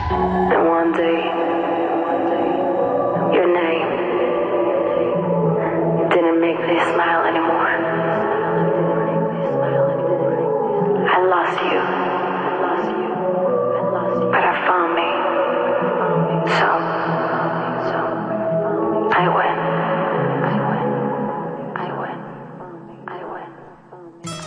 And one day, your name didn't make me smile anymore. I lost you.